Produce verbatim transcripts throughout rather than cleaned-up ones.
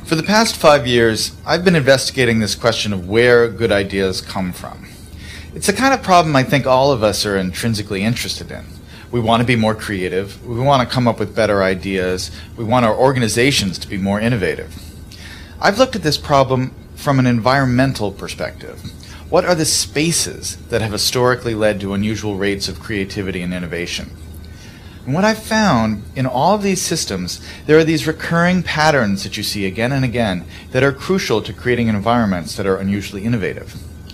For the past five years, I've been investigating this question of where good ideas come from. It's the kind of problem I think all of us are intrinsically interested in. We want to be more creative, we want to come up with better ideas, we want our organizations to be more innovative. I've looked at this problem from an environmental perspective. What are the spaces that have historically led to unusual rates of creativity and innovation? And what I've found in all of these systems, there are these recurring patterns that you see again and again that are crucial to creating environments that are unusually innovative.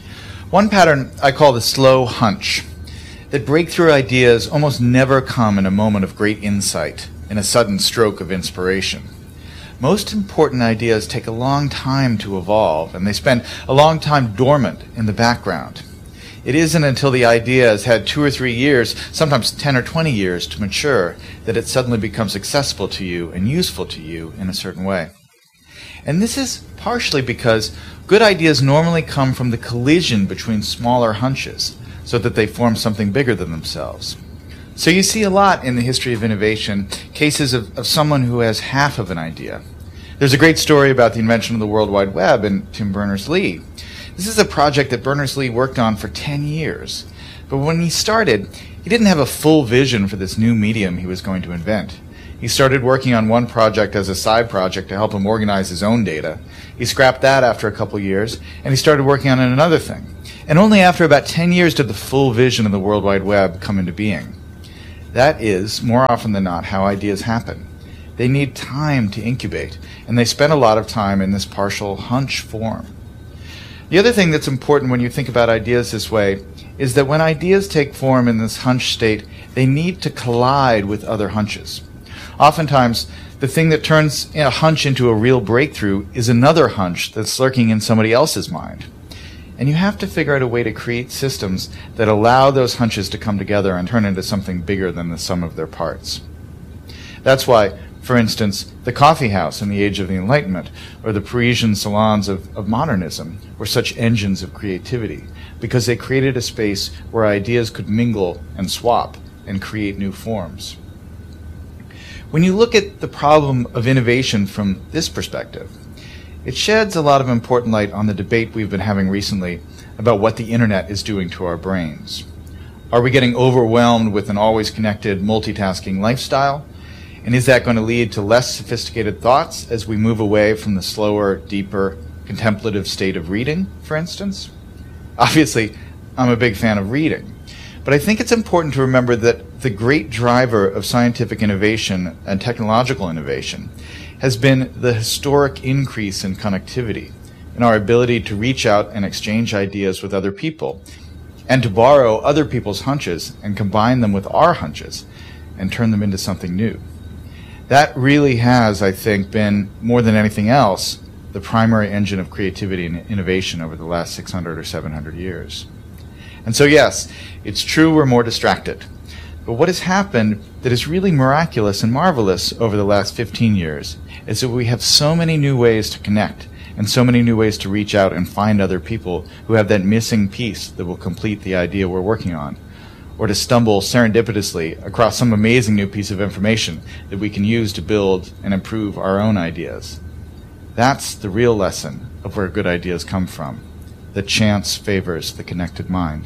One pattern I call the slow hunch, that breakthrough ideas almost never come in a moment of great insight, in a sudden stroke of inspiration. Most important ideas take a long time to evolve, and they spend a long time dormant in the background. It isn't until the idea has had two or three years, sometimes ten or twenty years to mature, that it suddenly becomes accessible to you and useful to you in a certain way. And this is partially because good ideas normally come from the collision between smaller hunches, so that they form something bigger than themselves. So you see a lot in the history of innovation, cases of, of someone who has half of an idea. There's a great story about the invention of the World Wide Web in Tim Berners-Lee. This is a project that Berners-Lee worked on for ten years. But when he started, he didn't have a full vision for this new medium he was going to invent. He started working on one project as a side project to help him organize his own data. He scrapped that after a couple years, and he started working on another thing. And only after about ten years did the full vision of the World Wide Web come into being. That is, more often than not, how ideas happen. They need time to incubate, and they spend a lot of time in this partial hunch form. The other thing that's important when you think about ideas this way is that when ideas take form in this hunch state, they need to collide with other hunches. Oftentimes, the thing that turns a hunch into a real breakthrough is another hunch that's lurking in somebody else's mind. And you have to figure out a way to create systems that allow those hunches to come together and turn into something bigger than the sum of their parts. That's why, for instance, the coffee house in the Age of the Enlightenment, or the Parisian salons of, of modernism, were such engines of creativity, because they created a space where ideas could mingle and swap and create new forms. When you look at the problem of innovation from this perspective, it sheds a lot of important light on the debate we've been having recently about what the internet is doing to our brains. Are we getting overwhelmed with an always connected, multitasking lifestyle? And is that going to lead to less sophisticated thoughts as we move away from the slower, deeper, contemplative state of reading, for instance? Obviously, I'm a big fan of reading. But I think it's important to remember that the great driver of scientific innovation and technological innovation has been the historic increase in connectivity, in our ability to reach out and exchange ideas with other people, and to borrow other people's hunches and combine them with our hunches and turn them into something new. That really has, I think, been, more than anything else, the primary engine of creativity and innovation over the last six hundred or seven hundred years. And so yes, it's true we're more distracted. But what has happened that is really miraculous and marvelous over the last fifteen years is that we have so many new ways to connect and so many new ways to reach out and find other people who have that missing piece that will complete the idea we're working on, or to stumble serendipitously across some amazing new piece of information that we can use to build and improve our own ideas. That's the real lesson of where good ideas come from, that chance favors the connected mind.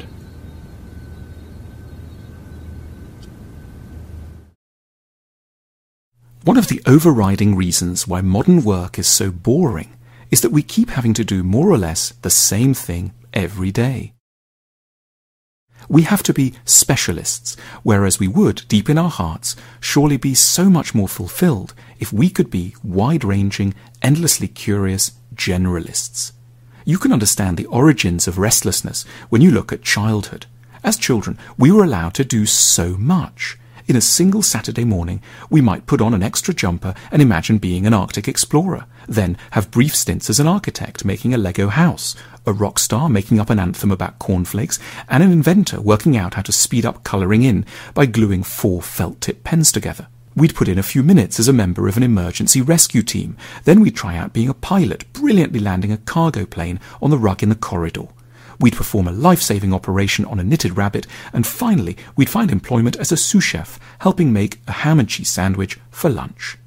One of the overriding reasons why modern work is so boring is that we keep having to do more or less the same thing every day. We have to be specialists, whereas we would, deep in our hearts, surely be so much more fulfilled if we could be wide-ranging, endlessly curious generalists. You can understand the origins of restlessness when you look at childhood. As children, we were allowed to do so much. In a single Saturday morning, we might put on an extra jumper and imagine being an Arctic explorer, then have brief stints as an architect making a Lego house, a rock star making up an anthem about cornflakes, and an inventor working out how to speed up colouring in by gluing four felt-tip pens together. We'd put in a few minutes as a member of an emergency rescue team, then we'd try out being a pilot, brilliantly landing a cargo plane on the rug in the corridor. We'd perform a life-saving operation on a knitted rabbit, and finally we'd find employment as a sous chef, helping make a ham and cheese sandwich for lunch.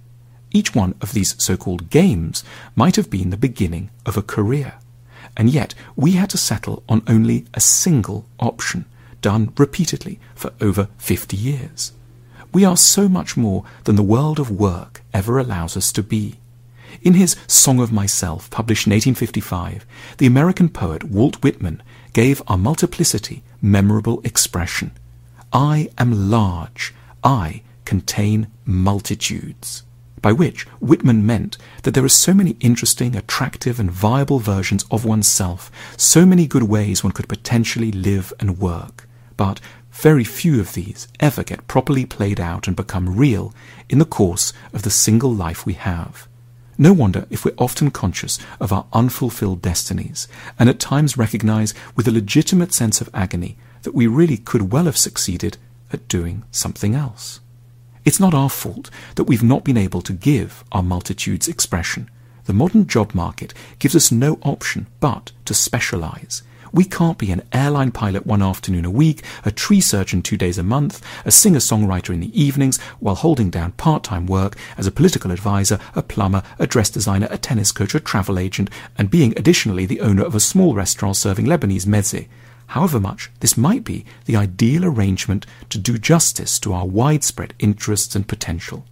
Each one of these so-called games might have been the beginning of a career. And yet we had to settle on only a single option, done repeatedly for over fifty years. We are so much more than the world of work ever allows us to be. In his Song of Myself, published in eighteen fifty-five, the American poet Walt Whitman gave our multiplicity memorable expression. I am large, I contain multitudes. By which Whitman meant that there are so many interesting, attractive and viable versions of oneself, so many good ways one could potentially live and work. But very few of these ever get properly played out and become real in the course of the single life we have. No wonder if we're often conscious of our unfulfilled destinies, and at times recognize with a legitimate sense of agony that we really could well have succeeded at doing something else. It's not our fault that we've not been able to give our multitudes expression. The modern job market gives us no option but to specialize. We can't be an airline pilot one afternoon a week, a tree surgeon two days a month, a singer-songwriter in the evenings, while holding down part-time work as a political advisor, a plumber, a dress designer, a tennis coach, a travel agent, and being additionally the owner of a small restaurant serving Lebanese mezze. However much this might be the ideal arrangement to do justice to our widespread interests and potential.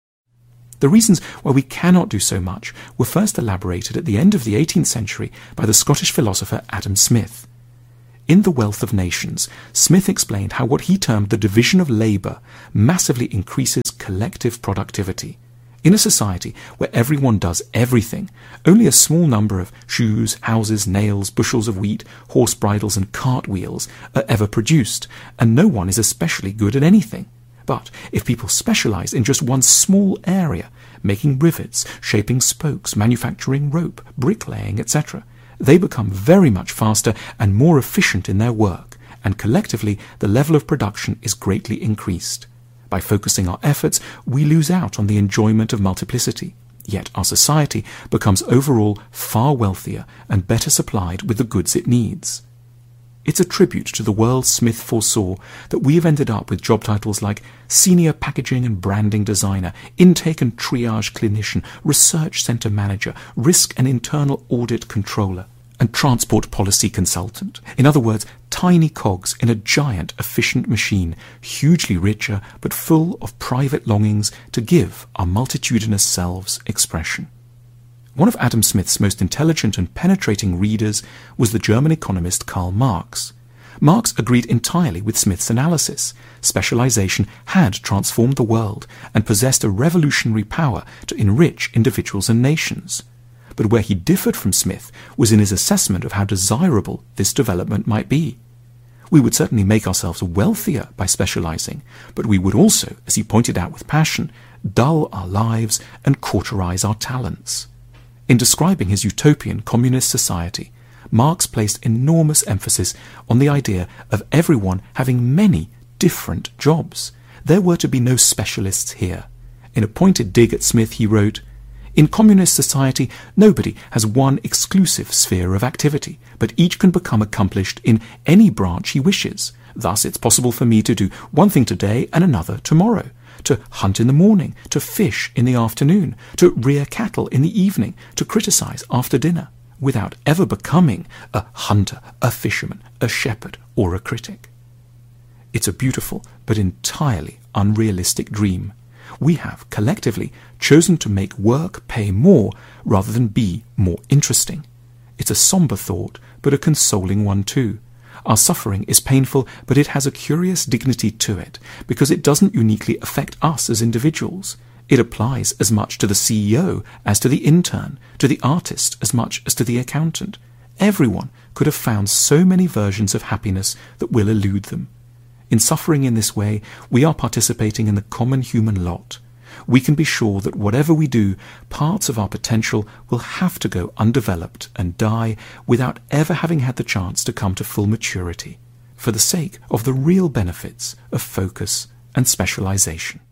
The reasons why we cannot do so much were first elaborated at the end of the eighteenth century by the Scottish philosopher Adam Smith. In The Wealth of Nations, Smith explained how what he termed the division of labour massively increases collective productivity. In a society where everyone does everything, only a small number of shoes, houses, nails, bushels of wheat, horse bridles and cartwheels are ever produced, and no one is especially good at anything. But if people specialize in just one small area, making rivets, shaping spokes, manufacturing rope, bricklaying, et cetera, they become very much faster and more efficient in their work, and collectively the level of production is greatly increased. By focusing our efforts, we lose out on the enjoyment of multiplicity, yet our society becomes overall far wealthier and better supplied with the goods it needs. It's a tribute to the world Smith foresaw that we have ended up with job titles like Senior Packaging and Branding Designer, Intake and Triage Clinician, Research Center Manager, Risk and Internal Audit Controller, and Transport Policy Consultant. In other words, tiny cogs in a giant, efficient machine, hugely richer but full of private longings to give our multitudinous selves expression. One of Adam Smith's most intelligent and penetrating readers was the German economist Karl Marx. Marx agreed entirely with Smith's analysis. Specialization had transformed the world and possessed a revolutionary power to enrich individuals and nations. But where he differed from Smith was in his assessment of how desirable this development might be. We would certainly make ourselves wealthier by specializing, but we would also, as he pointed out with passion, dull our lives and cauterize our talents. In describing his utopian communist society, Marx placed enormous emphasis on the idea of everyone having many different jobs. There were to be no specialists here. In a pointed dig at Smith, he wrote, "In communist society, nobody has one exclusive sphere of activity, but each can become accomplished in any branch he wishes. Thus it's possible for me to do one thing today and another tomorrow, to hunt in the morning, to fish in the afternoon, to rear cattle in the evening, to criticize after dinner, without ever becoming a hunter, a fisherman, a shepherd, or a critic." It's a beautiful but entirely unrealistic dream. We have, collectively, chosen to make work pay more rather than be more interesting. It's a somber thought, but a consoling one too. Our suffering is painful, but it has a curious dignity to it, because it doesn't uniquely affect us as individuals. It applies as much to the C E O as to the intern, to the artist as much as to the accountant. Everyone could have found so many versions of happiness that will elude them. In suffering in this way, we are participating in the common human lot. We can be sure that whatever we do, parts of our potential will have to go undeveloped and die without ever having had the chance to come to full maturity, for the sake of the real benefits of focus and specialization.